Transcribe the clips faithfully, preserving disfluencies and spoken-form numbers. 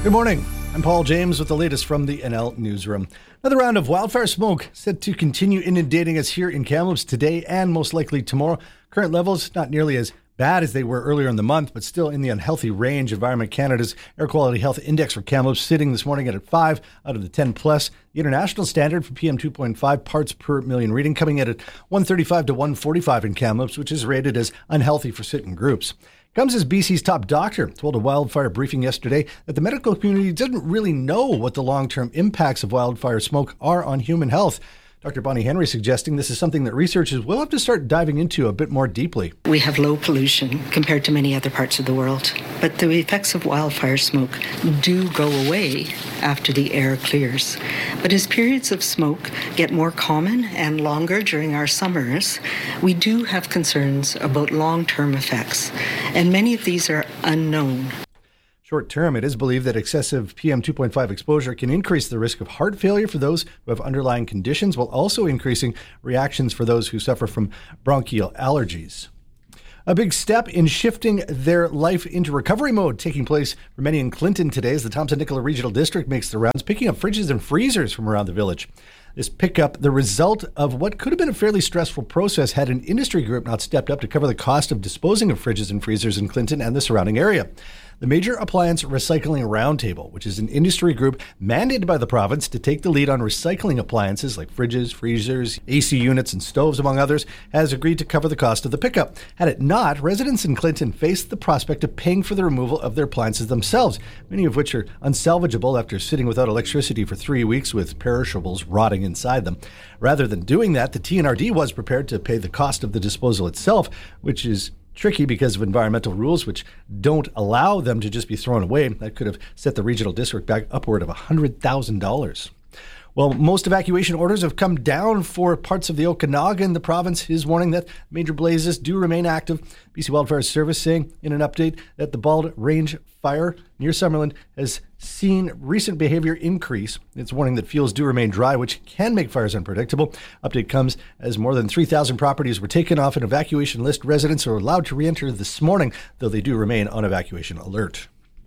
Good morning. I'm Paul James with the latest from the N L Newsroom. Another round of wildfire smoke set to continue inundating us here in Kamloops today and most likely tomorrow. Current levels not nearly as bad as they were earlier in the month, but still in the unhealthy range. Environment Canada's Air Quality Health Index for Kamloops sitting this morning at a five out of the ten plus. The international standard for P M two point five parts per million reading coming in at one thirty-five to one forty-five in Kamloops, which is rated as unhealthy for certain groups. Comes as B C's top doctor told a wildfire briefing yesterday that the medical community doesn't really know what the long-term impacts of wildfire smoke are on human health. Doctor Bonnie Henry suggesting this is something that researchers will have to start diving into a bit more deeply. We have low pollution compared to many other parts of the world, but the effects of wildfire smoke do go away after the air clears. But as periods of smoke get more common and longer during our summers, we do have concerns about long-term effects, and many of these are unknown. Short term, it is believed that excessive P M two point five exposure can increase the risk of heart failure for those who have underlying conditions, while also increasing reactions for those who suffer from bronchial allergies. A big step in shifting their life into recovery mode taking place for many in Clinton today as the Thompson-Nicola Regional District makes the rounds, picking up fridges and freezers from around the village. This pickup, the result of what could have been a fairly stressful process had an industry group not stepped up to cover the cost of disposing of fridges and freezers in Clinton and the surrounding area. The Major Appliance Recycling Roundtable, which is an industry group mandated by the province to take the lead on recycling appliances like fridges, freezers, A C units, and stoves, among others, has agreed to cover the cost of the pickup. Had it not, residents in Clinton faced the prospect of paying for the removal of their appliances themselves, many of which are unsalvageable after sitting without electricity for three weeks with perishables rotting inside them. Rather than doing that, the T N R D was prepared to pay the cost of the disposal itself, which is tricky because of environmental rules which don't allow them to just be thrown away. That could have set the regional district back upward of one hundred thousand dollars. Well, most evacuation orders have come down for parts of the Okanagan. The province is warning that major blazes do remain active. B C Wildfire Service saying in an update that the Bald Range fire near Summerland has seen recent behavior increase. It's warning that fuels do remain dry, which can make fires unpredictable. Update comes as more than three thousand properties were taken off an evacuation list. Residents are allowed to re-enter this morning, though they do remain on evacuation alert.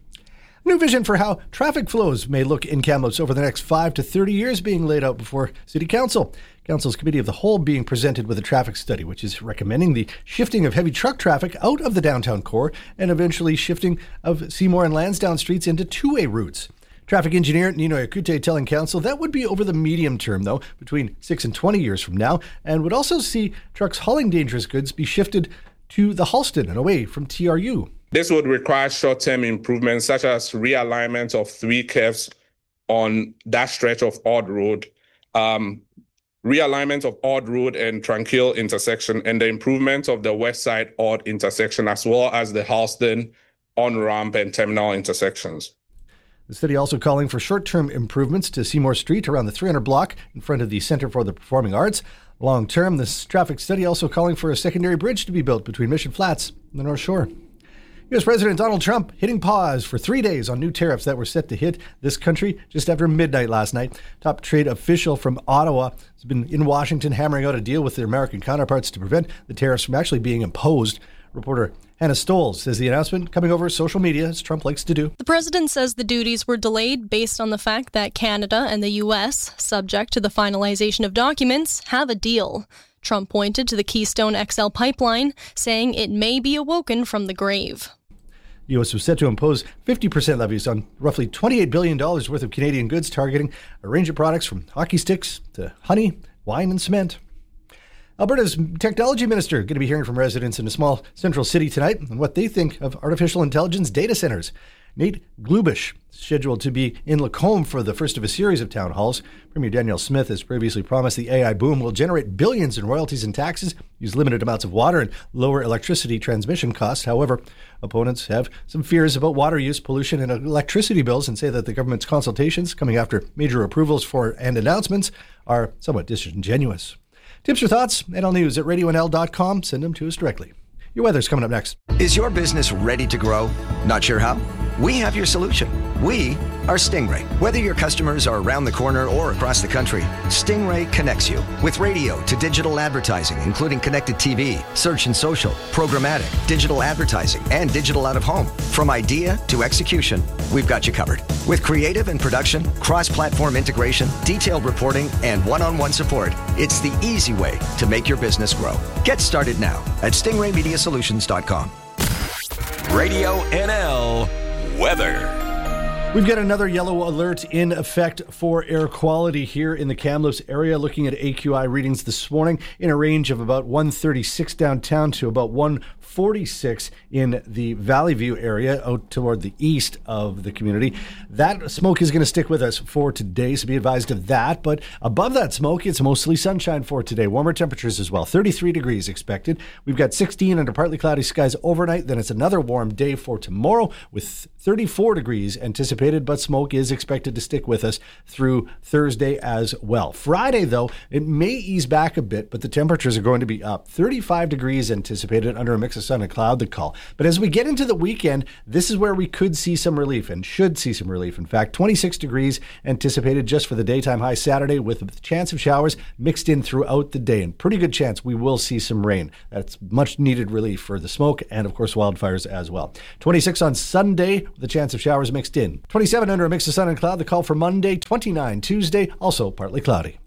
New vision for how traffic flows may look in Kamloops over the next five to thirty years being laid out before City Council. Council's Committee of the Whole being presented with a traffic study, which is recommending the shifting of heavy truck traffic out of the downtown core and eventually shifting of Seymour and Lansdowne streets into two-way routes. Traffic engineer Nino Yakute telling Council that would be over the medium term, though, between six and twenty years from now, and would also see trucks hauling dangerous goods be shifted to the Halston and away from T R U. This would require short-term improvements such as realignment of three curves on that stretch of Odd Road, um, realignment of Odd Road and Tranquil intersection, and the improvement of the west side Odd intersection, as well as the Halston on-ramp and terminal intersections. The city also calling for short-term improvements to Seymour Street around the three hundred block in front of the Centre for the Performing Arts. Long-term, this traffic study also calling for a secondary bridge to be built between Mission Flats and the North Shore. U S President Donald Trump hitting pause for three days on new tariffs that were set to hit this country just after midnight last night. Top trade official from Ottawa has been in Washington hammering out a deal with their American counterparts to prevent the tariffs from actually being imposed. Reporter Hannah Stoll says the announcement coming over social media, as Trump likes to do. The president says the duties were delayed based on the fact that Canada and the U S, subject to the finalization of documents, have a deal. Trump pointed to the Keystone X L pipeline, saying it may be awoken from the grave. The U S was set to impose fifty percent levies on roughly twenty-eight billion dollars worth of Canadian goods, targeting a range of products from hockey sticks to honey, wine, and cement. Alberta's technology minister going to be hearing from residents in a small central city tonight on what they think of artificial intelligence data centers. Nate Glubish, scheduled to be in Lacombe for the first of a series of town halls. Premier Danielle Smith has previously promised the A I boom will generate billions in royalties and taxes, use limited amounts of water, and lower electricity transmission costs. However, opponents have some fears about water use, pollution, and electricity bills, and say that the government's consultations, coming after major approvals for and announcements, are somewhat disingenuous. Tips or thoughts? N L News at radio n l dot com. Send them to us directly. Your weather's coming up next. Is your business ready to grow? Not sure how? we have your solution. We are Stingray. Whether your customers are around the corner or across the country, Stingray connects you with radio to digital advertising, including connected T V, search and social, programmatic, digital advertising, and digital out of home. From idea to execution, we've got you covered. With creative and production, cross-platform integration, detailed reporting, and one-on-one support, it's the easy way to make your business grow. Get started now at stingray media solutions dot com. Radio N L weather. We've got another yellow alert in effect for air quality here in the Kamloops area. Looking at A Q I readings this morning in a range of about one thirty-six downtown to about one forty-six in the Valley View area out toward the east of the community. That smoke is going to stick with us for today, so be advised of that. But above that smoke, it's mostly sunshine for today. Warmer temperatures as well. thirty-three degrees expected. We've got sixteen under partly cloudy skies overnight. Then it's another warm day for tomorrow with thirty-four degrees anticipated. But smoke is expected to stick with us through Thursday as well. Friday, though, it may ease back a bit, but the temperatures are going to be up. thirty-five degrees anticipated under a mix of sun and cloud, the call. But as we get into the weekend, this is where we could see some relief and should see some relief. In fact, twenty-six degrees anticipated just for the daytime high Saturday with a chance of showers mixed in throughout the day. And pretty good chance we will see some rain. That's much needed relief for the smoke and, of course, wildfires as well. twenty-six on Sunday with a chance of showers mixed in. twenty-seven under a mix of sun and cloud, the call for Monday. twenty-nine Tuesday, also partly cloudy.